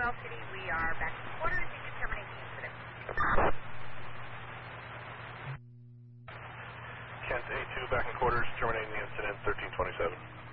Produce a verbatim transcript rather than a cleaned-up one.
Oil City. We are back in quarters. You can terminate the incident. Kent A two back in quarters, terminating the incident, thirteen twenty-seven.